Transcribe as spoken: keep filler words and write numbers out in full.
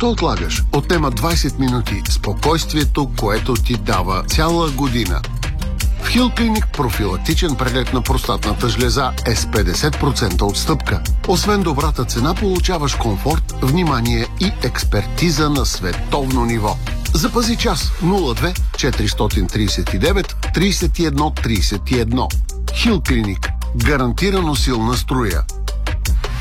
Защо отлагаш? Отнема двайсет минути. Спокойствието, което ти дава цяла година. В Хил Клиник профилактичен преглед на простатната жлеза е с петдесет процента отстъпка. Освен добрата цена, получаваш комфорт, внимание и експертиза на световно ниво. Запази час нула две четиристотин трийсет и девет трийсет и едно трийсет и едно. Хил Клиник. Гарантирано силна струя.